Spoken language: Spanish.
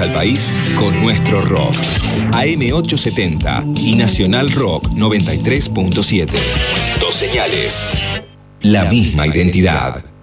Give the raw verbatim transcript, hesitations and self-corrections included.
al país con nuestro rock. A M ochocientos setenta y Nacional Rock noventa y tres punto siete. Dos señales. La misma identidad.